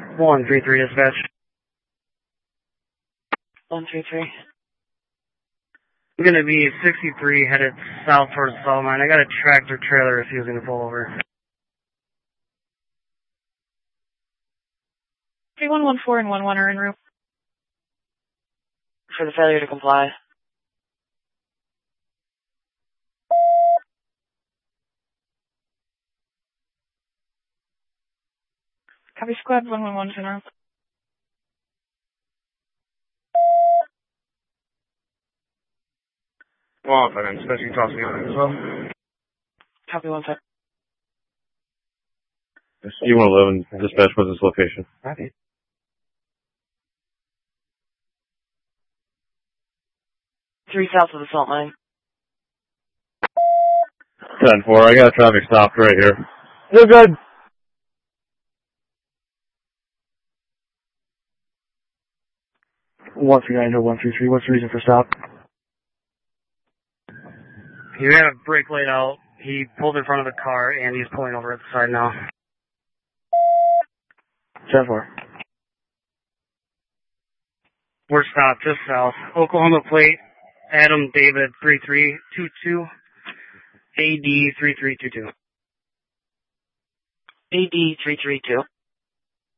133 dispatch. 133. I'm going to be 63 headed south towards the salt mine. I got a tractor trailer refusing to pull over. 3114 and 11 are en route. For the failure to comply. Copy squad 111 en route. Well, if I'm dispatch, you can toss me on it as well. Copy 1 sec. E111, dispatch, what's this location? Copy. Three south of the salt mine. 10-4, I got a traffic stop right here. You're good. One three nine to 133. What's the reason for stop? He had a brake laid out. He pulled in front of the car, and he's pulling over at the side now. 10-4. We're stopped just south. Oklahoma plate, Adam David 3322, AD 3322. AD 332.